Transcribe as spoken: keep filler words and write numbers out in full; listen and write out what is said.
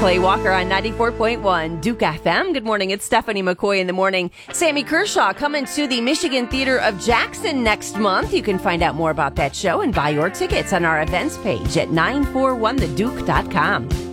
Clay Walker on ninety-four point one Duke F M. Good morning. It's Stephanie McCoy in the morning. Sammy Kershaw coming to the Michigan Theater of Jackson next month. You can find out more about that show and buy your tickets on our events page at nine four one the duke dot com.